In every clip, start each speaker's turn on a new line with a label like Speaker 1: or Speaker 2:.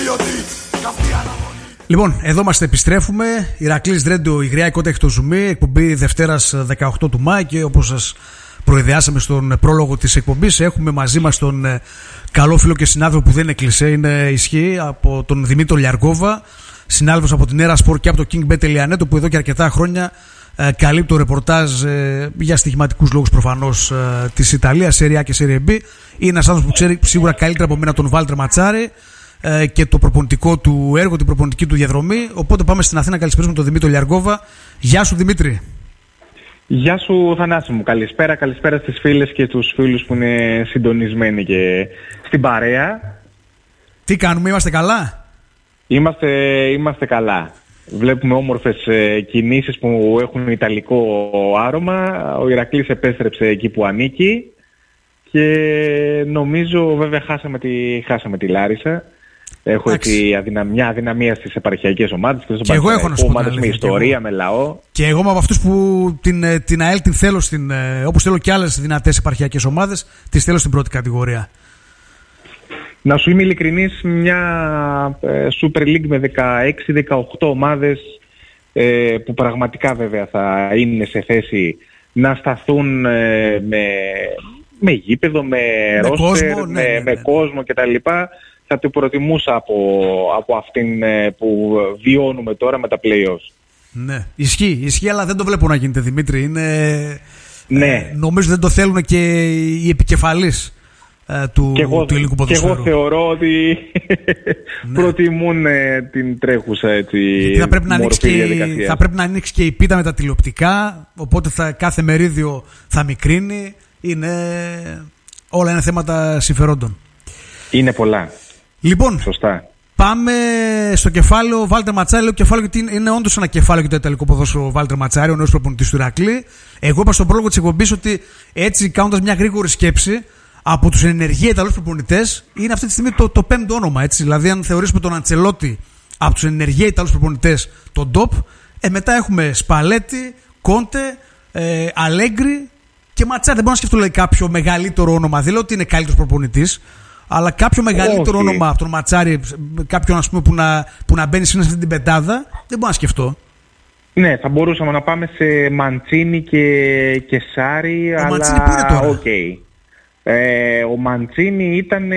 Speaker 1: Λοιπόν, εδώ είμαστε, επιστρέφουμε. Ηρακλής Radio, η γριά εικότα έχει το ζουμί. Εκπομπή Δευτέρας 18 του Μάη. Και όπως σας προειδεάσαμε στον πρόλογο της εκπομπής, έχουμε μαζί μας τον καλό φίλο και συνάδελφο που δεν είναι κλισέ, είναι ισχύ, από τον Δημήτρο Λιαργκόβα, συνάδελφος από την Era Sport και από το KingBet.net, που εδώ και αρκετά χρόνια καλύπτει το ρεπορτάζ για στοιχηματικούς λόγους προφανώς της Ιταλίας, Serie A και Serie B. Είναι ένας άνθρωπος που ξέρει σίγουρα καλύτερα από μένα τον Βάλτερ Ματσάρη και το προπονητικό του έργο, την προπονητική του διαδρομή. Οπότε πάμε στην Αθήνα να καλησπέρισουμε τον Δημήτρη Λιαργκόβα. Γεια σου Δημήτρη.
Speaker 2: Γεια σου Θανάση μου, καλησπέρα στις φίλες και τους φίλους που είναι συντονισμένοι και στην παρέα.
Speaker 1: Τι κάνουμε, είμαστε καλά?
Speaker 2: Είμαστε καλά. Βλέπουμε όμορφες κινήσεις που έχουν ιταλικό άρωμα. Ο Ηρακλής επέστρεψε εκεί που ανήκει και νομίζω βέβαια χάσαμε τη Λάρισα. Έχω έτσι μια αδυναμία στις επαρχιακές ομάδες
Speaker 1: και εγώ έχω να σου πω
Speaker 2: ομάδες με ιστορία, με λαό.
Speaker 1: Και εγώ είμαι από αυτούς που την ΑΕΛ την θέλω όπως θέλω και άλλες δυνατές επαρχιακές ομάδες, τις θέλω στην πρώτη κατηγορία.
Speaker 2: Να σου είμαι ειλικρινής, μια Super League με 16-18 ομάδες που πραγματικά βέβαια θα είναι σε θέση να σταθούν με γήπεδο, με ρόστερ, με κόσμο κτλ. Θα το προτιμούσα από αυτήν που βιώνουμε τώρα με τα play-offs.
Speaker 1: Ναι, ισχύει, αλλά δεν το βλέπω να γίνεται, Δημήτρη.
Speaker 2: Ναι.
Speaker 1: Νομίζω δεν το θέλουν και οι επικεφαλείς του ελληνικού ποδοσφαίρου.
Speaker 2: Και εγώ θεωρώ ότι προτιμούν την τρέχουσα
Speaker 1: γιατί θα πρέπει να ανοίξει και η πίτα με τα τηλεοπτικά, οπότε κάθε μερίδιο θα μικρύνει. Όλα είναι θέματα συμφερόντων. Είναι
Speaker 2: πολλά.
Speaker 1: Λοιπόν,
Speaker 2: σωστά.
Speaker 1: Πάμε στο κεφάλαιο Βάλτερ Ματσάρη. Λέω κεφάλαιο γιατί είναι όντως ένα κεφάλαιο για το ιταλικό ποδόσφαιρο. Βάλτερ Ματσάρη, ο νέος προπονητής του Ηρακλή. Εγώ είπα στον πρόλογο της εκπομπής ότι έτσι, κάνοντας μια γρήγορη σκέψη, από τους ενεργοί Ιταλούς προπονητές είναι αυτή τη στιγμή το πέμπτο όνομα. Έτσι. Δηλαδή, αν θεωρήσουμε τον Αντσελότη από τους ενεργοί Ιταλούς προπονητές τον top, μετά έχουμε Σπαλέτη, Κόντε, Αλέγκρι και Ματσάρη. Δεν μπορώ να σκεφτώ κάποιο μεγαλύτερο όνομα. Δεν λέω ότι είναι καλύτερος προπονητής, αλλά κάποιο μεγαλύτερο όνομα από τον Ματσάρη, κάποιον ας πούμε, που να μπαίνει σε αυτή την πεντάδα, δεν μπορώ να σκεφτώ.
Speaker 2: Ναι, θα μπορούσαμε να πάμε σε Μαντσίνι και Σάρι, αλλά
Speaker 1: Μαντσίνι πού είναι τώρα?
Speaker 2: Ο Μαντσίνι ήταν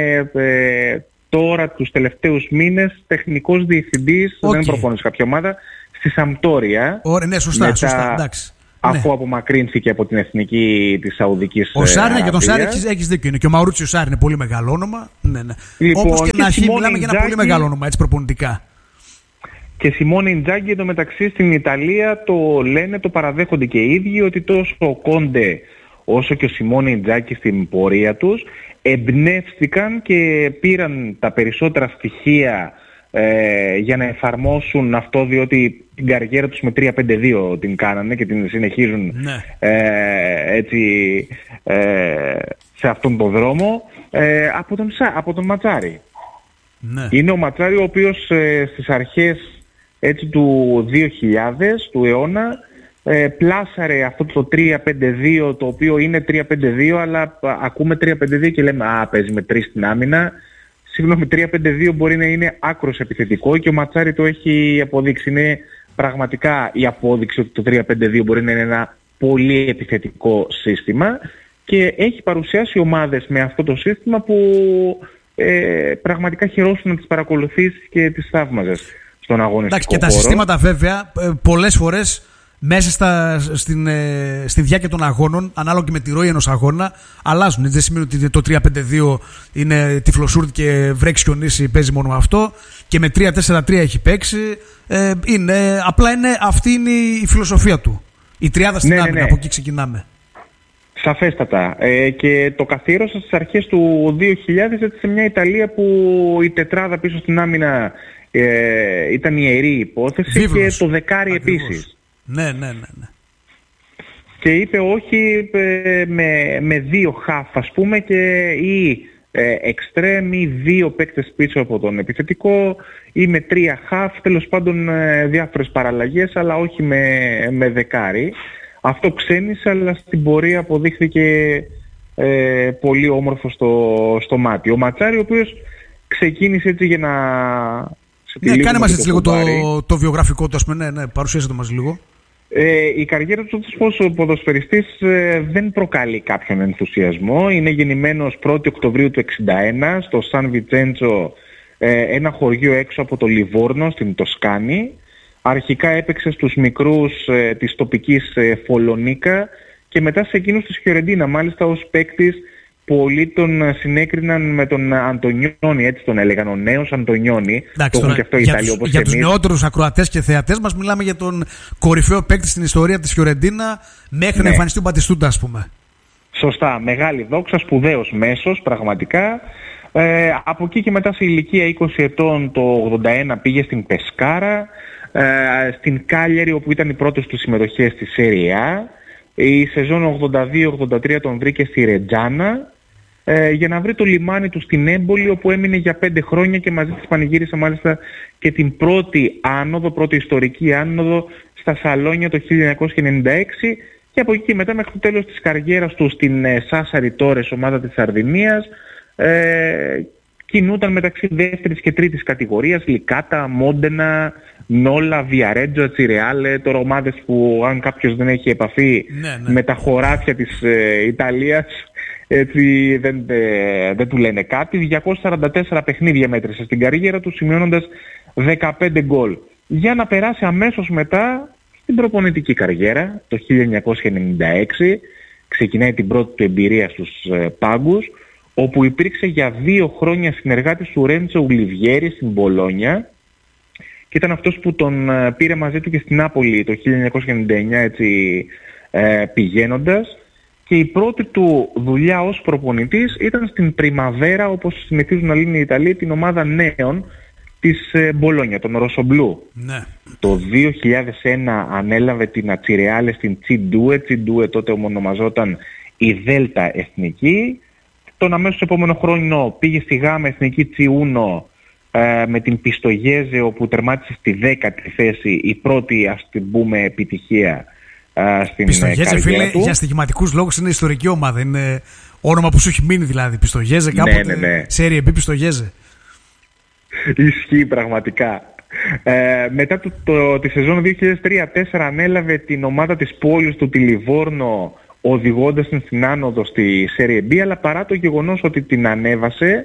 Speaker 2: τώρα τους τελευταίους μήνες τεχνικός διευθυντής, δεν προπόνησε κάποια ομάδα, στη Σαμπτόρια.
Speaker 1: Ναι, σωστά, εντάξει.
Speaker 2: Αφού απομακρύνθηκε από την εθνική της Σαουδικής
Speaker 1: ο Σάρι, για τον Σάρι έχεις δίκιο. Είναι και ο Μαουρούτσιο Σάρι είναι πολύ μεγάλο όνομα. Ναι.
Speaker 2: Λοιπόν,
Speaker 1: όπως και να έχει, μιλάμε για ένα πολύ μεγάλο όνομα, έτσι προπονητικά.
Speaker 2: Και Σιμώνε Ιντζάγκη εντωμεταξύ στην Ιταλία το λένε, το παραδέχονται και οι ίδιοι, ότι τόσο ο Κόντε όσο και ο Σιμώνε Ιντζάγκη στην πορεία τους εμπνεύστηκαν και πήραν τα περισσότερα στοιχεία για να εφαρμόσουν αυτό, διότι την καριέρα τους με 3-5-2 την κάνανε και την συνεχίζουν έτσι σε αυτόν τον δρόμο από τον Ματσάρη.
Speaker 1: Ναι.
Speaker 2: Είναι ο Ματσάρη ο οποίος στις αρχές έτσι, του 2000 του αιώνα πλάσαρε αυτό το 3-5-2, το οποίο είναι 3-5-2, αλλά ακούμε 3-5-2 και λέμε παίζει με 3 στην άμυνα. Συγγνώμη, 3-5-2 μπορεί να είναι άκρος επιθετικό και ο Ματσάρη το έχει αποδείξει. Είναι πραγματικά η απόδειξη ότι το 3-5-2 μπορεί να είναι ένα πολύ επιθετικό σύστημα και έχει παρουσιάσει ομάδες με αυτό το σύστημα που πραγματικά χαιρόσουν να τις παρακολουθήσεις και τις θαύμαζες στον αγωνιστικό χώρο.
Speaker 1: Και τα συστήματα βέβαια πολλές φορές μέσα στη διάρκεια των αγώνων, ανάλογα και με τη ροή ενός αγώνα, αλλάζουν. Δεν σημαίνει ότι το 3-5-2 είναι τυφλοσούρτ και βρέξει χιονίσει, παίζει μόνο με αυτό. Και με 3-4-3 έχει παίξει. Απλά αυτή είναι η φιλοσοφία του. Η τριάδα στην άμυνα, από εκεί ξεκινάμε.
Speaker 2: Σαφέστατα. Και το καθιέρωσα στις αρχές του 2000 έτσι, σε μια Ιταλία που η τετράδα πίσω στην άμυνα ήταν ιερή υπόθεση. Βίβλος. Και το δεκάρι επίσης.
Speaker 1: Ναι.
Speaker 2: Και είπε όχι με δύο χαφ ας πούμε ή εξτρέμ ή δύο παίκτες πίσω από τον επιθετικό ή με τρία χαφ, τέλος πάντων διάφορες παραλλαγές, αλλά όχι με δεκάρι. Αυτό ξένησε, αλλά στην πορεία αποδείχθηκε πολύ όμορφο στο μάτι. Ο Ματσάρη, ο οποίος ξεκίνησε έτσι για να...
Speaker 1: Ναι, κάνε μας έτσι λίγο το βιογραφικό του, ας πούμε, ναι, παρουσίασε το μας λίγο.
Speaker 2: Η καριέρα του ως ποδοσφαιριστής δεν προκαλεί κάποιον ενθουσιασμό. Είναι γεννημένος 1η Οκτωβρίου του 1961 στο Σαν Βιτσέντσο, ένα χωριό έξω από το Λιβόρνο στην Τοσκάνη. Αρχικά έπαιξε στους μικρούς της τοπικής Φολονίκα και μετά σε εκείνους της Φιωρεντίνα. Μάλιστα ως παίκτης πολλοί τον συνέκριναν με τον Αντωνιόνι, έτσι τον έλεγαν, ο νέος Αντωνιόνι.
Speaker 1: Εντάξει, τώρα, για τους νεότερους ακροατές και θεατές μας μιλάμε για τον κορυφαίο παίκτη στην ιστορία της Φιωρεντίνα μέχρι να εμφανιστεί ο Μπατιστούτα, ας πούμε.
Speaker 2: Σωστά, μεγάλη δόξα, σπουδαίος μέσος πραγματικά. Από εκεί και μετά σε ηλικία 20 ετών το 81 πήγε στην Πεσκάρα, στην Κάλιαρη όπου ήταν οι πρώτες του συμμετοχές στη Serie A. Η σεζόν 82-83 τον βρήκε στη Ρετζάνα για να βρει το λιμάνι του στην Έμπολη, όπου έμεινε για 5 χρόνια και μαζί της πανηγύρισε μάλιστα και την πρώτη ιστορική άνοδο στα Σαλόνια το 1996, και από εκεί και μετά μέχρι το τέλος της καριέρας του στην Σάσαρι Τόρες, ομάδα της Σαρδινίας, κινούταν μεταξύ δεύτερης και τρίτης κατηγορίας, Λικάτα, Μόντενα, Νόλα, Βιαρέτζο, Τσιρεάλε, τώρα ομάδες που αν κάποιος δεν έχει επαφή με τα χωράφια της Ιταλίας, έτσι δεν του λένε κάτι. 244 παιχνίδια μέτρησε στην καριέρα του, σημειώνοντας 15 γκολ. Για να περάσει αμέσως μετά στην προπονητική καριέρα, το 1996, ξεκινάει την πρώτη του εμπειρία στους πάγκους, όπου υπήρξε για 2 χρόνια συνεργάτης του Ρέντσο Ουλιβιέρη στην Μπολόνια, και ήταν αυτός που τον πήρε μαζί του και στην Νάπολη το 1999, έτσι πηγαίνοντας, και η πρώτη του δουλειά ως προπονητής ήταν στην Πριμαβέρα, όπως συνηθίζουν να λένε οι Ιταλοί, την ομάδα νέων της Μπολόνια, τον Ροσομπλού.
Speaker 1: Ναι.
Speaker 2: Το 2001 ανέλαβε την Ατσιρεάλε στην Τσιντούε, τότε ονομαζόταν η Δέλτα Εθνική. Τον αμέσως επόμενο χρόνο πήγε στη Γάμα Εθνική Τσιούνο με την Πιστογέζε, όπου τερμάτισε στη 10η θέση, η πρώτη, ας την πούμε, επιτυχία στην
Speaker 1: Πιστογέζε,
Speaker 2: καριέρα
Speaker 1: φίλε,
Speaker 2: του.
Speaker 1: για στοιχηματικούς λόγους είναι ιστορική ομάδα. Είναι όνομα που σου έχει μείνει, δηλαδή. Πιστογέζε, κάποτε
Speaker 2: ναι.
Speaker 1: Serie B Πιστογέζε.
Speaker 2: Ισχύει πραγματικά. Μετά τη σεζόν 2003-2004 ανέλαβε την ομάδα της πόλης του, τη Λιβόρνο, οδηγώντας την στην άνοδο στη Serie B, αλλά παρά το γεγονός ότι την ανέβασε,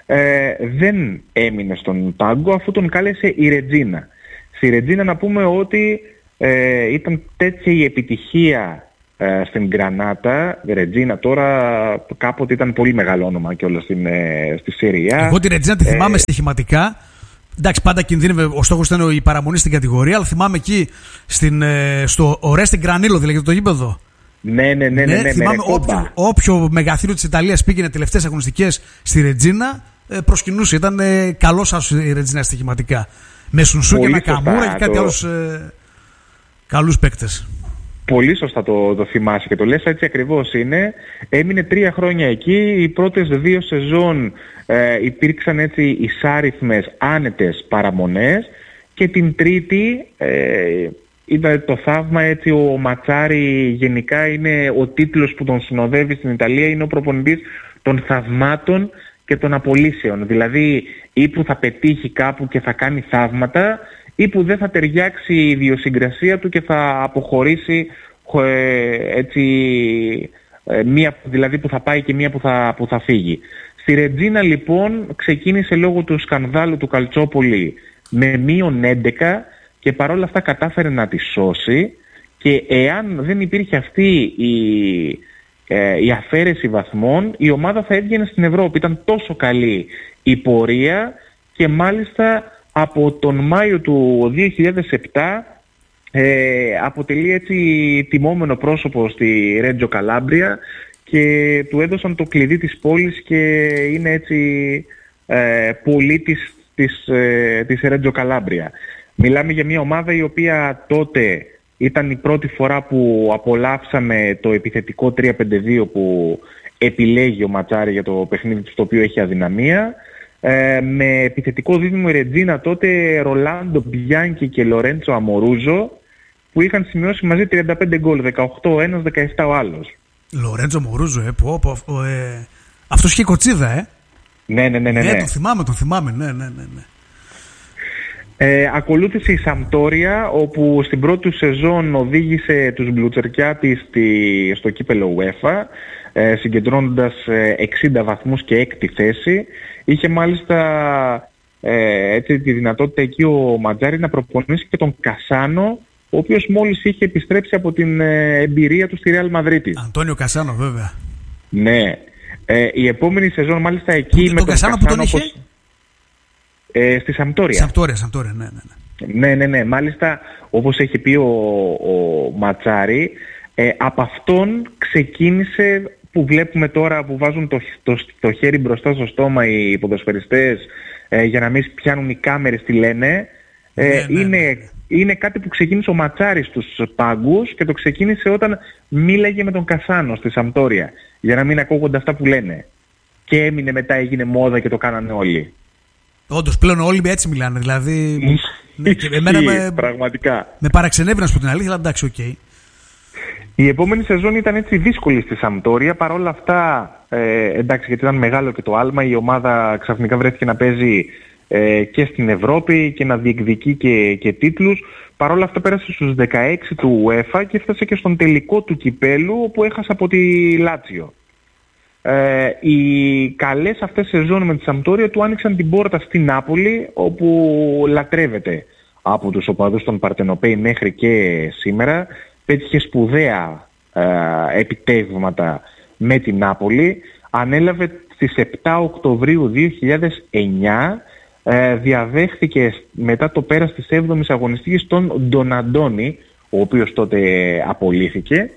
Speaker 2: δεν έμεινε στον πάγκο, αφού τον κάλεσε η Ρετζίνα. Στη Ρετζίνα να πούμε ότι ήταν τέτοια η επιτυχία στην Γκρανάτα. Η Ρετζίνα τώρα κάποτε ήταν πολύ μεγάλο όνομα κιόλας στη Serie A.
Speaker 1: Εγώ τη Ρετζίνα τη θυμάμαι στοιχηματικά. Εντάξει, πάντα κινδύνευε, ο στόχος ήταν η παραμονή στην κατηγορία, αλλά θυμάμαι εκεί στο Ορέστη Γκρανίλο, δηλαδή το γήπεδο.
Speaker 2: Ναι,
Speaker 1: θυμάμαι όποιο μεγαθύριο της Ιταλίας πήγαινε τελευταίες αγωνιστικές στη Ρετζίνα, προσκυνούσε. Ήταν καλός άσος η Ρετζίνα στοιχηματικά. Με Σουνσού και Νακαμούρα και κάτι άλλους καλούς παίκτες.
Speaker 2: Πολύ σωστά το θυμάσαι και το λες, έτσι ακριβώς είναι. Έμεινε 3 χρόνια εκεί. Οι πρώτες 2 σεζόν υπήρξαν έτσι εισάριθμες άνετες παραμονές, και την τρίτη ήταν το θαύμα, έτσι. Ο Ματσάρι γενικά είναι ο τίτλος που τον συνοδεύει στην Ιταλία, είναι ο προπονητής των θαυμάτων και των απολύσεων. Δηλαδή ή που θα πετύχει κάπου και θα κάνει θαύματα, ή που δεν θα ταιριάξει η ιδιοσυγκρασία του και θα αποχωρήσει, έτσι, μία δηλαδή που θα πάει και μία που θα φύγει. Στη Ρετζίνα λοιπόν ξεκίνησε λόγω του σκανδάλου του Καλτσόπολη με -11, και παρόλα αυτά κατάφερε να τη σώσει, και εάν δεν υπήρχε αυτή η αφαίρεση βαθμών, η ομάδα θα έβγαινε στην Ευρώπη. Ήταν τόσο καλή η πορεία, και μάλιστα από τον Μάιο του 2007 αποτελεί έτσι τιμόμενο πρόσωπο στη Ρέτζο Καλάμπρια, και του έδωσαν το κλειδί της πόλης και είναι έτσι πολίτης της Ρέτζο Καλάμπρια. Μιλάμε για μια ομάδα η οποία τότε ήταν η πρώτη φορά που απολαύσαμε το επιθετικό 3-5-2 που επιλέγει ο Ματσάρι για το παιχνίδι του, στο οποίο έχει αδυναμία. Με επιθετικό δίδυμο η Ρετζίνα τότε Ρολάντο Μπιάνκι και Λορέντσο Αμορούζο, που είχαν σημειώσει μαζί 35 γκολ, 18 ο ένας, 17 ο άλλος.
Speaker 1: Λορέντζο Αμορούζο, αυτός είχε κοτσίδα,
Speaker 2: Ναι.
Speaker 1: Τον θυμάμαι, ναι.
Speaker 2: Ακολούθησε η Σαμπτόρια, όπου στην πρώτη σεζόν οδήγησε τους μπλουτσερκιάτες στο κύπελο UEFA, συγκεντρώνοντας 60 βαθμούς και έκτη θέση. Είχε μάλιστα τη δυνατότητα εκεί ο Ματζάρη να προπονήσει και τον Κασάνο, ο οποίος μόλις είχε επιστρέψει από την εμπειρία του στη Ρεάλ Μαδρίτης.
Speaker 1: Αντώνιο Κασάνο, βέβαια.
Speaker 2: Ναι. Η επόμενη σεζόν μάλιστα εκεί με τον
Speaker 1: Κασάνο που τον είχε?
Speaker 2: Στη Σαμπτόρια.
Speaker 1: Σαμπτόρια, ναι.
Speaker 2: Ναι. Μάλιστα, όπως έχει πει ο Ματσάρη, από αυτόν ξεκίνησε, που βλέπουμε τώρα που βάζουν το χέρι μπροστά στο στόμα οι ποδοσφαιριστές για να μην πιάνουν οι κάμερες, τι λένε. Είναι κάτι που ξεκίνησε ο Ματσάρης στους πάγκους και το ξεκίνησε όταν μίλαγε με τον Κασάνο στη Σαμπτόρια, για να μην ακούγονται αυτά που λένε. Και έμεινε μετά, έγινε μόδα και το κάνανε όλοι.
Speaker 1: Όντως, πλέον όλοι έτσι μιλάνε. Δηλαδή.
Speaker 2: Και εμένα πραγματικά.
Speaker 1: Με παραξενεύει να σου πω την αλήθεια, αλλά εντάξει, οκ.
Speaker 2: Η επόμενη σεζόν ήταν έτσι δύσκολη στη Σαμπτόρια. Παρ' όλα αυτά, εντάξει, γιατί ήταν μεγάλο και το άλμα, η ομάδα ξαφνικά βρέθηκε να παίζει και στην Ευρώπη και να διεκδικεί και τίτλους. Παρ' όλα αυτά πέρασε στους 16 του UEFA και έφτασε και στον τελικό του κυπέλου, όπου έχασε από τη Λάτσιο. Οι καλές αυτές σεζόν με τη Σαμπτόρια του άνοιξαν την πόρτα στη Νάπολη, όπου λατρεύεται από τους οπαδούς των Παρτενοπέοι μέχρι και σήμερα. Πέτυχε σπουδαία επιτεύγματα με την Νάπολη. Ανέλαβε στις 7 Οκτωβρίου 2009, διαδέχθηκε μετά το πέρας της 7ης αγωνιστικής τον Ντοναντόνι, ο οποίος τότε απολύθηκε.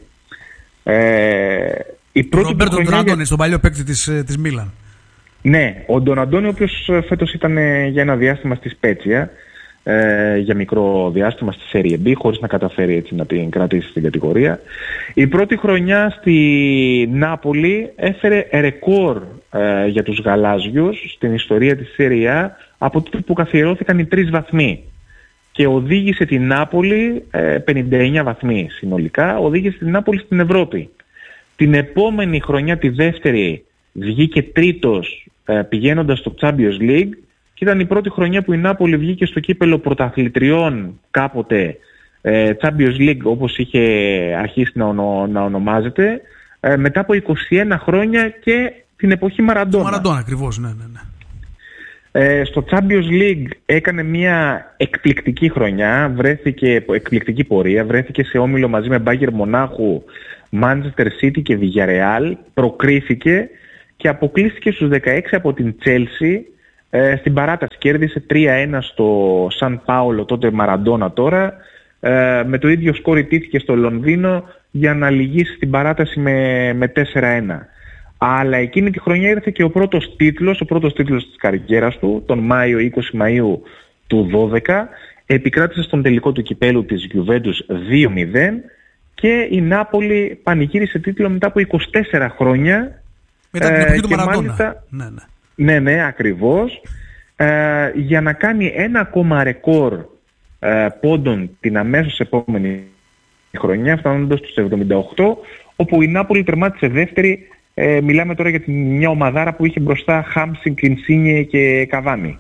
Speaker 1: Ρομπέρτο Ντοναντόνι, στον παλιό παίκτη της Μίλαν.
Speaker 2: Ναι, ο Ντοναντόνι, ο οποίος φέτος ήταν για ένα διάστημα στη Σπέτσια, για μικρό διάστημα στη Serie B, χωρίς να καταφέρει έτσι να την κρατήσει στην κατηγορία. Η πρώτη χρονιά στη Νάπολη έφερε ρεκόρ για τους γαλάζιους στην ιστορία της Serie A, από τότε που καθιερώθηκαν οι 3 βαθμοί. Και οδήγησε την Νάπολη, 59 βαθμοί συνολικά, οδήγησε την Νάπολη στην Ευρώπη. Την επόμενη χρονιά, τη δεύτερη, βγήκε τρίτος πηγαίνοντας στο Champions League, και ήταν η πρώτη χρονιά που η Νάπολη βγήκε στο κύπελο πρωταθλητριών κάποτε, Champions League όπως είχε αρχίσει να ονομάζεται, μετά από 21 χρόνια και την εποχή Μαραντόνα.
Speaker 1: Μαραντόνα ακριβώς, ναι.
Speaker 2: Στο Champions League έκανε μια εκπληκτική χρονιά, εκπληκτική πορεία, βρέθηκε σε όμιλο μαζί με Bayern Μονάχου, Manchester City και Villarreal, προκρίθηκε και αποκλείστηκε στους 16 από την Chelsea. Στην παράταση κέρδισε 3-1 στο Σαν Πάολο, τότε Μαραντόνα τώρα, με το ίδιο σκόρ ιτήθηκε στο Λονδίνο για να λυγίσει στην παράταση με 4-1. Αλλά εκείνη τη χρονιά ήρθε και ο πρώτος τίτλος της καριέρας του, τον Μάιο, 20 Μαΐου του 2012, επικράτησε στον τελικό του κυπέλου της Juventus 2-0 και η Νάπολη πανηγύρισε τίτλο μετά από 24 χρόνια.
Speaker 1: Μετά την εποχή του Μαραντόνα.
Speaker 2: Μάλιστα, ναι, ακριβώς. Για να κάνει ένα ακόμα ρεκόρ πόντων την αμέσως επόμενη χρονιά, φτάνοντας στους 78, όπου η Νάπολη τερμάτισε δεύτερη. Μιλάμε τώρα για μια ομαδάρα που είχε μπροστά Χάμσινγκ, Ινσίνιε και Καβάνι.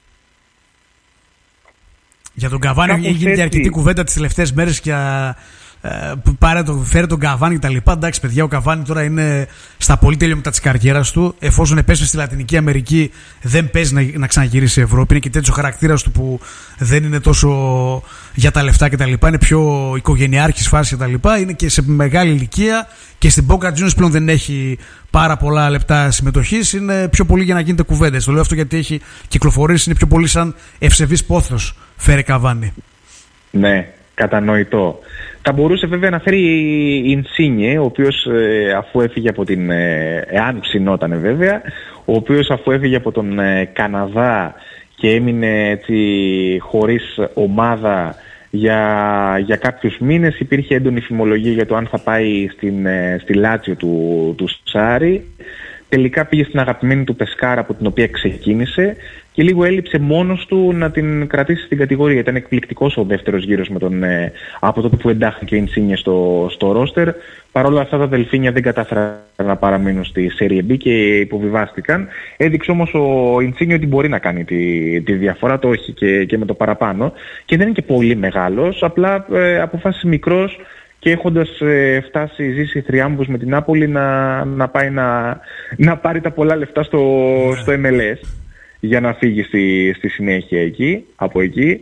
Speaker 1: Για τον Καβάνι έχει γίνει αρκετή κουβέντα τις τελευταίες μέρες και φέρε τον Καβάνι και τα λοιπά. Εντάξει, παιδιά, ο Καβάνι τώρα είναι στα πολύ τέλειωματα της καριέρας του. Εφόσον επέστρεψε στη Λατινική Αμερική, δεν παίζει να ξαναγυρίσει σε Ευρώπη. Είναι και τέτοιο χαρακτήρας του που δεν είναι τόσο για τα λεφτά κτλ. Είναι πιο οικογενειάρχης φάση κτλ. Είναι και σε μεγάλη ηλικία και στην Boca Juniors πλέον δεν έχει πάρα πολλά λεπτά συμμετοχής. Είναι πιο πολύ για να γίνεται κουβέντες. Το λέω αυτό γιατί έχει κυκλοφορήσει, είναι πιο πολύ σαν ευσεβής πόθος φέρε Καβάνι.
Speaker 2: Ναι, κατανοητό. Θα μπορούσε βέβαια να φέρει η Ινσίνιε, ο οποίος αφού έφυγε από την... εάν ψινότανε βέβαια, ο οποίος αφού έφυγε από τον Καναδά και έμεινε έτσι χωρίς ομάδα για κάποιους μήνες, υπήρχε έντονη φημολογία για το αν θα πάει στη Λάτσιο του Σάρι. Τελικά πήγε στην αγαπημένη του Πεσκάρα, από την οποία ξεκίνησε, και λίγο έλειψε μόνος του να την κρατήσει στην κατηγορία. Ήταν εκπληκτικός ο δεύτερος γύρος από τότε που εντάχθηκε η Insigne στο ρόστερ. Παρ' όλα αυτά τα Δελφίνια δεν κατάφεραν να παραμείνουν στη Serie B και υποβιβάστηκαν. Έδειξε όμως ο Insigne ότι μπορεί να κάνει τη διαφορά, το έχει και με το παραπάνω. Και δεν είναι και πολύ μεγάλος, απλά αποφάσισε μικρός και έχοντας ζήσει θριάμβους με την Νάπολη να πάει να πάρει τα πολλά λεφτά στο MLS για να φύγει στη συνέχεια από εκεί.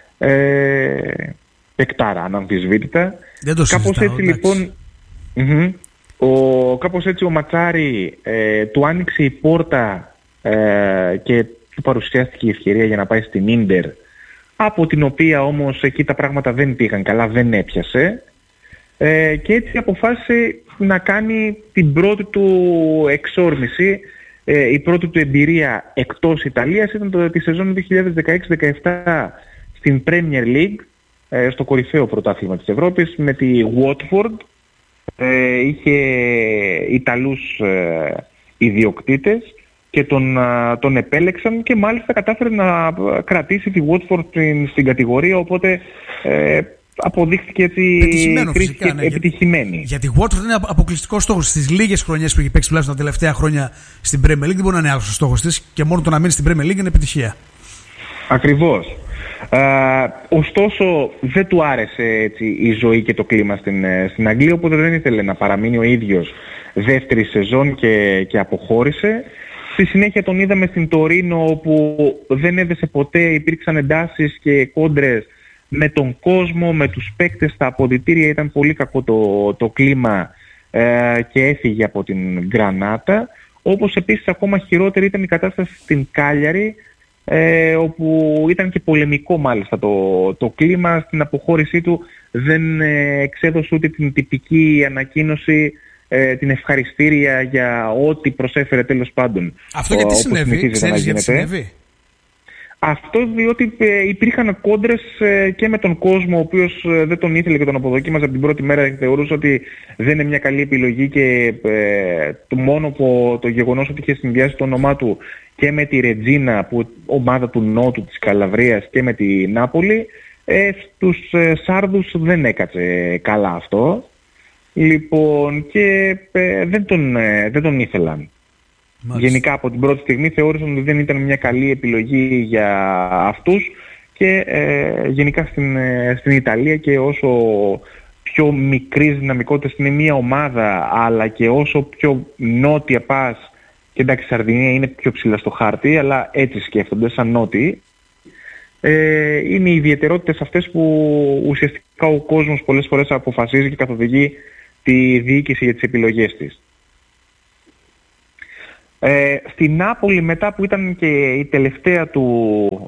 Speaker 2: Παικτάρα αναμφισβήτητα.
Speaker 1: Δεν το
Speaker 2: κάπως
Speaker 1: συζητάω,
Speaker 2: έτσι λοιπόν κάπως έτσι ο Ματσάρι του άνοιξε η πόρτα και του παρουσιάστηκε η ευκαιρία για να πάει στην Ίντερ, από την οποία όμως εκεί τα πράγματα δεν πήγαν καλά, δεν έπιασε. Και έτσι αποφάσισε να κάνει την πρώτη του εξόρμηση. Η πρώτη του εμπειρία εκτός Ιταλίας ήταν τη σεζόν 2016-17 στην Premier League, στο κορυφαίο πρωτάθλημα της Ευρώπης, με τη Watford. Είχε Ιταλούς ιδιοκτήτες και τον επέλεξαν και μάλιστα κατάφερε να κρατήσει τη Watford στην κατηγορία, οπότε αποδείχθηκε έτσι επιτυχημένη.
Speaker 1: Γιατί η Watford είναι αποκλειστικός στόχος. Στις λίγες χρονιές που έχει παίξει τουλάχιστον τα τελευταία χρόνια στην Premier League δεν μπορεί να είναι άλλος ο στόχος της, και μόνο το να μείνει στην Premier League είναι επιτυχία.
Speaker 2: Ακριβώς. Ωστόσο δεν του άρεσε έτσι η ζωή και το κλίμα στην Αγγλία, οπότε δεν ήθελε να παραμείνει ο ίδιος δεύτερη σεζόν και αποχώρησε. Στη συνέχεια τον είδαμε στην Τωρίνο, όπου δεν έδεσε ποτέ, υπήρξαν εντάσεις και κόντρες με τον κόσμο, με τους παίκτες, στα αποδυτήρια ήταν πολύ κακό το κλίμα και έφυγε από την Γκρανάτα. Όπως επίσης ακόμα χειρότερη ήταν η κατάσταση στην Κάλιαρη, όπου ήταν και πολεμικό μάλιστα το κλίμα. Στην αποχώρησή του δεν εξέδωσε ούτε την τυπική ανακοίνωση, την ευχαριστήρια για ό,τι προσέφερε τέλος πάντων.
Speaker 1: Αυτό γιατί συνέβη, ξέρεις γιατί συνέβη?
Speaker 2: Αυτό διότι υπήρχαν κόντρες και με τον κόσμο, ο οποίος δεν τον ήθελε και τον αποδοκίμαζε από την πρώτη μέρα και θεωρούσε ότι δεν είναι μια καλή επιλογή, και το μόνο που το γεγονός ότι είχε συνδυάσει το όνομά του και με τη Ρετζίνα, που ομάδα του Νότου της Καλαβρίας, και με τη Νάπολη, στους Σάρδους δεν έκατσε καλά αυτό. Λοιπόν, και δεν τον ήθελαν. Μάλιστα. Γενικά από την πρώτη στιγμή θεώρησαν ότι δεν ήταν μια καλή επιλογή για αυτούς, και γενικά στην Ιταλία, και όσο πιο μικρής δυναμικότητας είναι μια ομάδα, αλλά και όσο πιο νότια πας, και εντάξει η Σαρδινία είναι πιο ψηλά στο χάρτη, αλλά έτσι σκέφτονται σαν νότιοι, είναι οι ιδιαιτερότητες αυτές που ουσιαστικά ο κόσμος πολλές φορές αποφασίζει και καθοδηγεί τη διοίκηση για τις επιλογές της. Στην Νάπολη, μετά που ήταν και η τελευταία του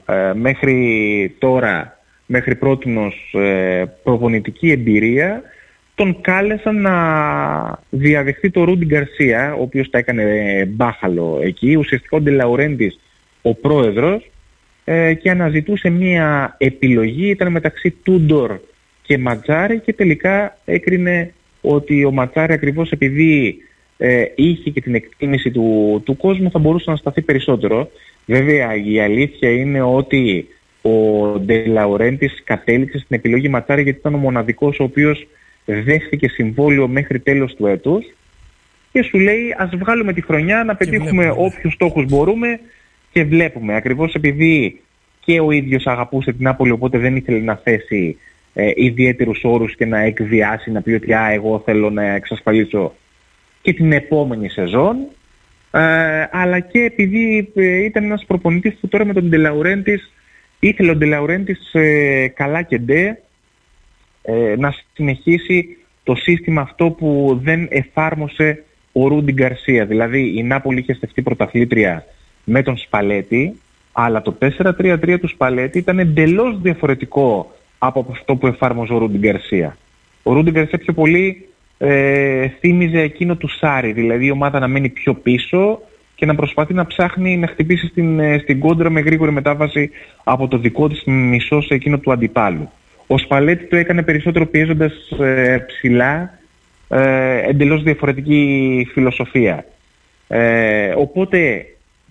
Speaker 2: μέχρι πρότινος προπονητική εμπειρία, τον κάλεσαν να διαδεχθεί το Ρούντι Γκαρσία, ο οποίος τα έκανε μπάχαλο εκεί, ουσιαστικά ο Ντε Λαουρέντης ο πρόεδρος, και αναζητούσε μια επιλογή, ήταν μεταξύ Τούντορ και Ματζάρη, και τελικά έκρινε ότι ο Ματζάρη, ακριβώς επειδή είχε και την εκτίμηση του κόσμου, θα μπορούσε να σταθεί περισσότερο. Βέβαια η αλήθεια είναι ότι ο Ντε Λαουρέντης κατέληξε στην επιλογή Ματσάρη, γιατί ήταν ο μοναδικός ο οποίος δέχθηκε συμβόλαιο μέχρι τέλος του έτους, και σου λέει ας βγάλουμε τη χρονιά να πετύχουμε όποιους στόχους μπορούμε, και βλέπουμε. Ακριβώς επειδή και ο ίδιος αγαπούσε την Νάπολη, οπότε δεν ήθελε να θέσει ιδιαίτερους όρους και να εκβιάσει, να πει ότι εγώ θέλω να εξασφαλίσω και την επόμενη σεζόν, αλλά και επειδή ήταν ένας προπονητής που τώρα με τον Ντε Λαουρέντης ήθελε ο Ντε Λαουρέντης καλά και ντε να συνεχίσει το σύστημα αυτό που δεν εφάρμοσε ο Ρούντι Γκαρσία. Δηλαδή η Νάπολη είχε στεφτεί πρωταθλήτρια με τον Σπαλέτη, αλλά το 4-3-3 του Σπαλέτη ήταν εντελώς διαφορετικό από αυτό που εφάρμοζε ο Ρούντι Γκαρσία. Ο Ρούντι Γκαρσία πιο πολύ θύμιζε εκείνο του Σάρι, δηλαδή η ομάδα να μένει πιο πίσω και να προσπαθεί να ψάχνει να χτυπήσει στην κόντρα με γρήγορη μετάβαση από το δικό της μισό σε εκείνο του αντιπάλου. Ο Σπαλέτη το έκανε περισσότερο πιέζοντας ψηλά, εντελώς διαφορετική φιλοσοφία. Οπότε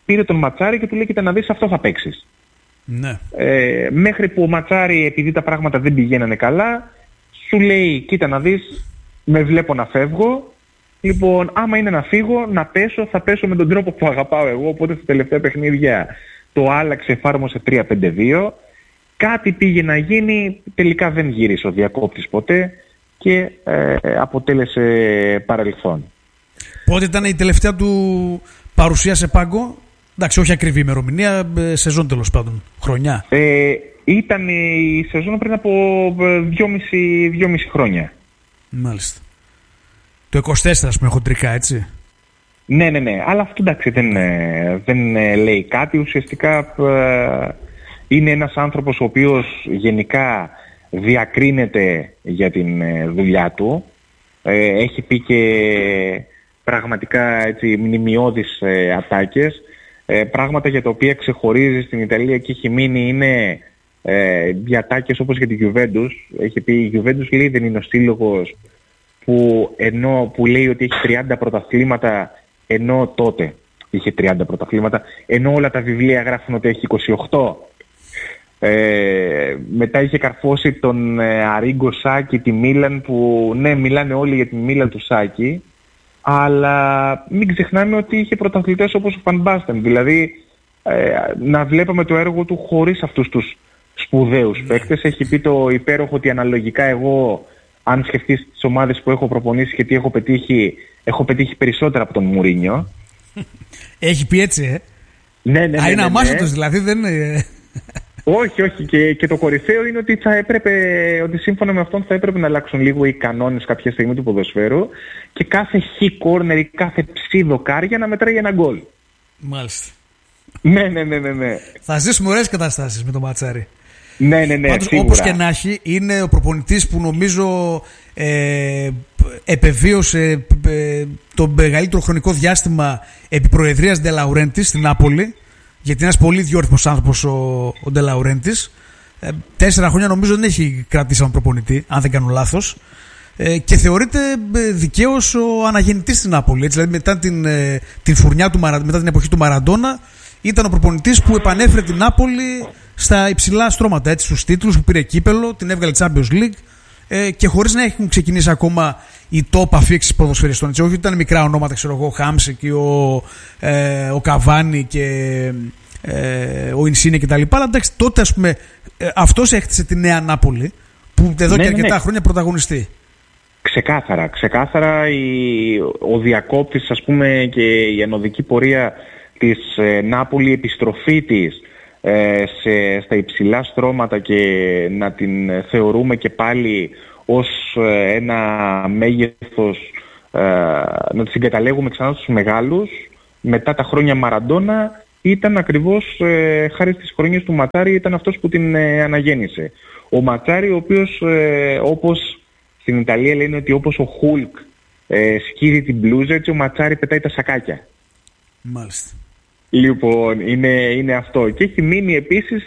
Speaker 2: πήρε τον Ματσάρη και του λέει: κοίτα να δεις, αυτό θα παίξεις.
Speaker 1: Ναι.
Speaker 2: Μέχρι που ο Ματσάρη, επειδή τα πράγματα δεν πηγαίνανε καλά, σου λέει: κοίτα να δεις, με βλέπω να φεύγω. Λοιπόν, άμα είναι να φύγω, να πέσω, θα πέσω με τον τρόπο που αγαπάω εγώ. Οπότε στα τελευταία παιχνίδια το άλλαξε, εφάρμοσε 3-5-2. Κάτι πήγε να γίνει, τελικά δεν γύρισε ο διακόπτης ποτέ και αποτέλεσε παρελθόν.
Speaker 1: Πότε ήταν η τελευταία του παρουσία σε πάγκο? Εντάξει, όχι ακριβή ημερομηνία, σεζόν τέλος πάντων, χρονιά.
Speaker 2: Ήταν η σεζόν πριν από 2,5 χρόνια.
Speaker 1: Μάλιστα. Το 24, ας πούμε, χοντρικά, έτσι.
Speaker 2: Ναι. Αλλά αυτό, εντάξει, δεν λέει κάτι. Ουσιαστικά είναι ένας άνθρωπος ο οποίος γενικά διακρίνεται για την δουλειά του. Έχει πει και πραγματικά, έτσι, μνημιώδεις ατάκες. Πράγματα για τα οποία ξεχωρίζει στην Ιταλία και έχει μείνει είναι διατάκες όπως για τη Juventus. Έχει πει: η Juventus, λέει, δεν είναι ο σύλλογος που λέει ότι έχει 30 πρωταθλήματα, ενώ τότε είχε 30 πρωταθλήματα, ενώ όλα τα βιβλία γράφουν ότι έχει 28. Μετά είχε καρφώσει τον Αρίγκο Σάκη, τη Μίλαν, που ναι, μιλάνε όλοι για τη Μίλαν του Σάκη, αλλά μην ξεχνάμε ότι είχε πρωταθλητές όπως ο Φαν Μπάστεν. Δηλαδή να βλέπαμε το έργο του χωρίς αυτούς τους σπουδαίους παίκτες. Έχει πει το υπέροχο ότι αναλογικά εγώ, αν σκεφτείς τις ομάδες που έχω προπονήσει και τι έχω πετύχει περισσότερα από τον Μουρίνιο.
Speaker 1: Έχει πει έτσι,
Speaker 2: Ναι.
Speaker 1: Είναι αμάσατος, δηλαδή δεν είναι...
Speaker 2: Όχι. Και το κορυφαίο είναι ότι ότι σύμφωνα με αυτόν θα έπρεπε να αλλάξουν λίγο οι κανόνες κάποια στιγμή του ποδοσφαίρου και κάθε χι κόρνερ ή κάθε ψιδοκάρια να μετράει ένα γκολ.
Speaker 1: Μάλιστα.
Speaker 2: Ναι.
Speaker 1: Θα ζήσουμε ωραίες καταστάσεις με τον Ματσάρη.
Speaker 2: Ναι,
Speaker 1: πάντως,
Speaker 2: σίγουρα.
Speaker 1: Όπως και να έχει, είναι ο προπονητής που νομίζω επεβίωσε το μεγαλύτερο χρονικό διάστημα επί προεδρίας Ντε Λαουρέντης στην Νάπολη, γιατί είναι ένας πολύ διόρθιμος άνθρωπος ο Ντε Λαουρέντης. 4 χρόνια νομίζω δεν έχει κρατήσει έναν προπονητή, αν δεν κάνω λάθος, και θεωρείται δικαίως ο αναγεννητής στην Νάπολη. Έτσι, δηλαδή μετά την φουρνιά του μετά την εποχή του Μαραντόνα, ήταν ο προπονητής που επανέφερε την Νάπολη στα υψηλά στρώματα, έτσι, στους τίτλους, που πήρε κύπελο, την έβγαλε Champions League, και χωρίς να έχουν ξεκινήσει ακόμα οι top αφήξεις ποδοσφαιριστών. Έτσι, όχι ότι ήταν μικρά ονόματα, ξέρω εγώ, ο Χάμσικ και ο Καβάνι και ο Ινσίνε κτλ. Αλλά εντάξει, τότε, ας πούμε, αυτός έχτισε τη νέα Νάπολη που εδώ και αρκετά χρόνια πρωταγωνιστεί.
Speaker 2: Ξεκάθαρα ο διακόπτης, ας πούμε, και η ανωδική πορεία της Νάπολη, η επιστροφή της στα υψηλά στρώματα και να την θεωρούμε και πάλι ως ένα μέγεθος, να τη συγκαταλέγουμε ξανά στους μεγάλους μετά τα χρόνια Μαραντόνα, ήταν ακριβώς χάρη στις χρονιές του Ματσάρη, ήταν αυτός που την αναγέννησε. Ο Ματσάρη, ο οποίος, όπως στην Ιταλία λένε ότι όπως ο Χουλκ σκύρει την μπλούζα, έτσι ο Ματσάρη πετάει τα σακάκια.
Speaker 1: Μάλιστα.
Speaker 2: Λοιπόν, είναι αυτό. Και έχει μείνει επίσης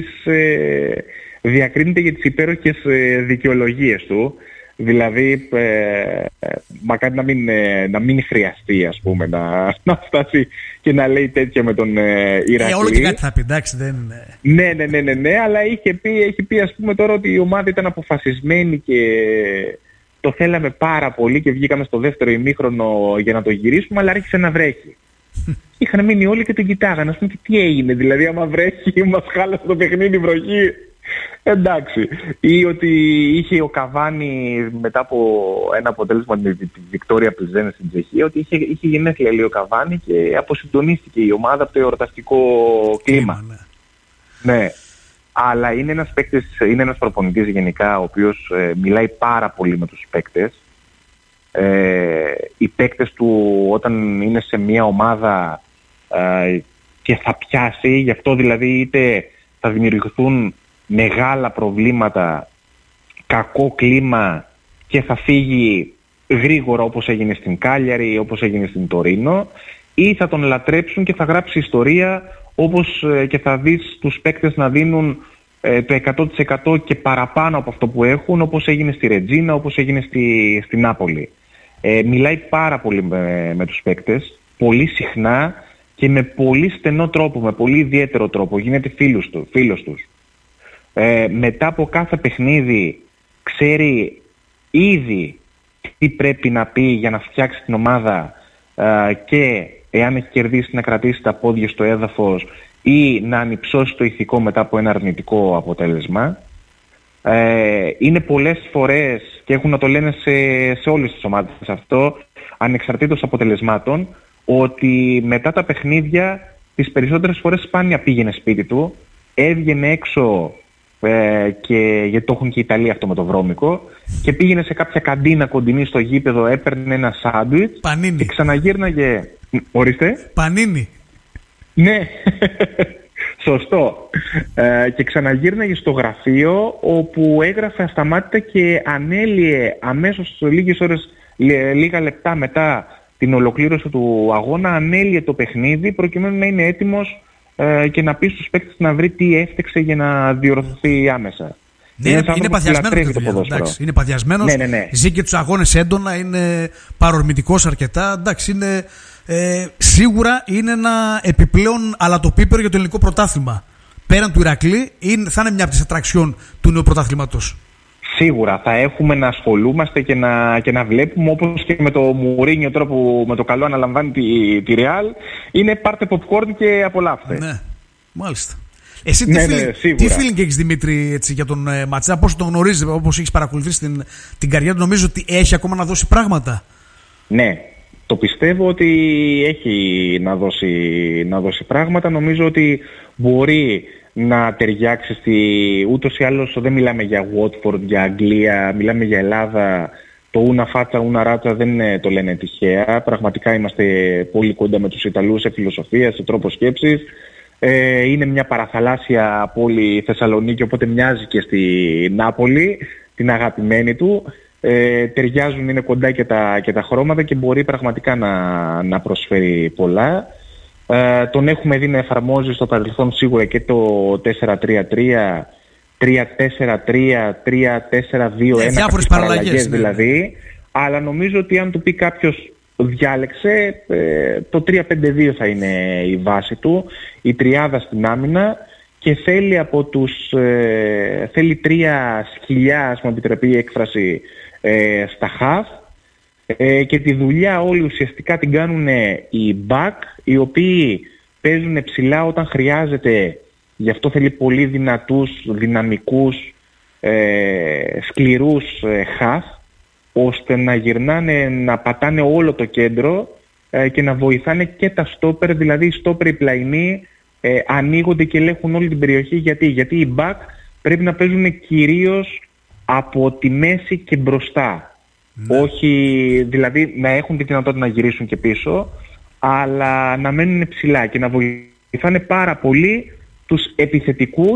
Speaker 2: διακρίνεται για τις υπέροχες δικαιολογίες του. Δηλαδή, μακάρι να μην χρειαστεί, ας πούμε, να φτάσει και να λέει τέτοια με τον Ηρακλή.
Speaker 1: Όλο και κάτι θα πει, εντάξει, δεν είναι...
Speaker 2: Ναι, αλλά έχει πει, ας πούμε, τώρα ότι η ομάδα ήταν αποφασισμένη και το θέλαμε πάρα πολύ και βγήκαμε στο δεύτερο ημίχρονο για να το γυρίσουμε, αλλά άρχισε να βρέχει. Είχαν μείνει όλοι και τον κοιτάγανε, ας πούμε, και τι έγινε, δηλαδή άμα βρέχει μας χάλασε το παιχνίδι βροχή. Εντάξει. Ή ότι είχε ο Καβάνι μετά από ένα αποτέλεσμα με τη Βικτόρια Πλιζένε στην Τσεχία, ότι είχε γενέθλια, λέει, ο Καβάνι και αποσυντονίστηκε η ομάδα από το εορταστικό κλίμα. Ναι. Αλλά είναι ένας παίκτης, είναι ένας προπονητής γενικά, ο οποίος μιλάει πάρα πολύ με τους παίκτες. Οι παίκτες του όταν είναι σε μια ομάδα και θα πιάσει, γι' αυτό δηλαδή είτε θα δημιουργηθούν μεγάλα προβλήματα, κακό κλίμα και θα φύγει γρήγορα, όπως έγινε στην Κάλιαρη, όπως έγινε στην Τωρίνο, ή θα τον λατρέψουν και θα γράψει ιστορία, όπως και θα δεις τους παίκτες να δίνουν το 100% και παραπάνω από αυτό που έχουν, όπως έγινε στη Ρετζίνα, όπως έγινε στη Νάπολη. Μιλάει πάρα πολύ με τους παίκτες, πολύ συχνά, και με πολύ στενό τρόπο, με πολύ ιδιαίτερο τρόπο, γίνεται φίλος τους. Μετά από κάθε παιχνίδι ξέρει ήδη τι πρέπει να πει για να φτιάξει την ομάδα και εάν έχει κερδίσει να κρατήσει τα πόδια στο έδαφος ή να ανυψώσει το ηθικό μετά από ένα αρνητικό αποτέλεσμα. Είναι πολλές φορές, και έχουν να το λένε σε όλες τις ομάδες αυτό, ανεξαρτήτως αποτελεσμάτων, ότι μετά τα παιχνίδια τις περισσότερες φορές σπάνια πήγαινε σπίτι του, έβγαινε έξω, και γιατί το έχουν και οι Ιταλοί αυτό με το βρώμικο, και πήγαινε σε κάποια καντίνα κοντινή στο γήπεδο, έπαιρνε ένα σάντουιτς και ξαναγύρναγε. Ορίστε.
Speaker 1: Πανίνι. Ναι.
Speaker 2: Σωστό. Και ξαναγύρναγε στο γραφείο, όπου έγραφε ασταμάτητα και ανέλυε αμέσως λίγες ώρες, λίγα λεπτά μετά την ολοκλήρωση του αγώνα, ανέλυε το παιχνίδι προκειμένου να είναι έτοιμος και να πει στους παίκτες να βρει τι έφτιαξε για να διορθωθεί άμεσα.
Speaker 1: Ναι, είναι παθιασμένος. Είναι παθιασμένος,
Speaker 2: ναι.
Speaker 1: Ζει και τους αγώνες έντονα, είναι παρορμητικός αρκετά. Εντάξει, είναι, σίγουρα είναι ένα επιπλέον αλατοπίπερο για το ελληνικό πρωτάθλημα. Πέραν του Ηρακλή, θα είναι μια από τις ατραξιόν του νέου πρωταθλήματος.
Speaker 2: Σίγουρα θα έχουμε να ασχολούμαστε και να βλέπουμε, όπως και με το Μουρίνιο τώρα που με το καλό αναλαμβάνει τη Real, είναι πάρτε popcorn και απολαύστε.
Speaker 1: Ναι, μάλιστα. Εσύ τι feeling έχεις, Δημήτρη, έτσι, για τον Ματσά, πώς τον γνωρίζεις, όπως έχεις παρακολουθήσει την καριέρα του, νομίζω ότι έχει ακόμα να δώσει πράγματα?
Speaker 2: Ναι, το πιστεύω ότι έχει να δώσει πράγματα. Νομίζω ότι μπορεί να ταιριάξει ούτως ή άλλως δεν μιλάμε για Watford, για Αγγλία, μιλάμε για Ελλάδα. Το ούνα φάτσα, ούνα ράτσα δεν το λένε τυχαία. Πραγματικά είμαστε πολύ κοντά με τους Ιταλούς σε φιλοσοφία, σε τρόπο σκέψης. Είναι μια παραθαλάσσια πόλη Θεσσαλονίκη, οπότε μοιάζει και στη Νάπολη, την αγαπημένη του. Ταιριάζουν, είναι κοντά και τα χρώματα και μπορεί πραγματικά να προσφέρει πολλά. Τον έχουμε δει να εφαρμόζει στο παρελθόν σίγουρα και το 4-3-3, 3-4-3, 3-4-2-1,
Speaker 1: διάφορες παραλλαγές
Speaker 2: δηλαδή. Αλλά νομίζω ότι αν του πει κάποιος διάλεξε, το 3-5-2 θα είναι η βάση του, η τριάδα στην άμυνα, και θέλει από θέλει 3 σκυλιά, ας μου επιτραπεί η έκφραση, στα χαφ, και τη δουλειά όλη ουσιαστικά την κάνουν οι back, οι οποίοι παίζουν ψηλά όταν χρειάζεται. Γι' αυτό θέλει πολύ δυνατούς, δυναμικούς, σκληρούς half, ώστε να γυρνάνε, να πατάνε όλο το κέντρο και να βοηθάνε και τα στόπερ, δηλαδή οι στόπερ οι πλαϊνοί ανοίγονται και ελέγχουν όλη την περιοχή. Γιατί οι back πρέπει να παίζουν κυρίως από τη μέση και μπροστά. Ναι. Όχι, δηλαδή να έχουν τη δυνατότητα να γυρίσουν και πίσω, αλλά να μένουν ψηλά και να βοηθάνε πάρα πολύ τους επιθετικούς